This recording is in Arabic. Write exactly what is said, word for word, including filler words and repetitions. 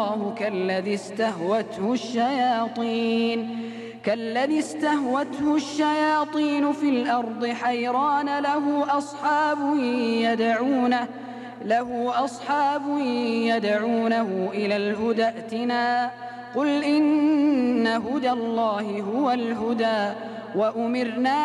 الله كالذي استهوته الشياطين كالذي استهوته الشياطين في الأرض حيران له أصحاب يدعونه له أصحاب يدعونه إلى الهدى ائتنا قل إن هدى الله هو الهدى وأمرنا